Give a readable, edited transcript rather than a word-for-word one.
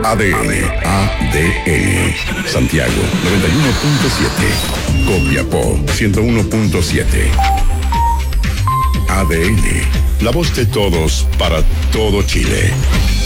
ADN. Santiago 91.7. Copiapó 101.7. ADN. La voz de todos para todo Chile.